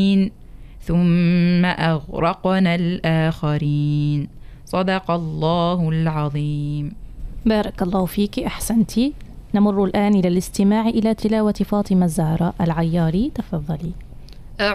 ثم أغرقنا الآخرين. صدق الله العظيم. بارك الله فيك، أحسنتي. نمر الآن إلى الاستماع إلى تلاوة فاطمة الزهراء العياري، تفضلي.